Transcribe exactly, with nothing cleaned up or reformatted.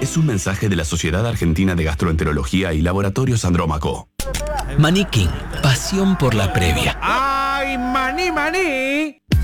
es un mensaje de la Sociedad Argentina de Gastroenterología y Laboratorios Andrómaco. Maní King, pasión por la previa. ¡Ay, maní, maní!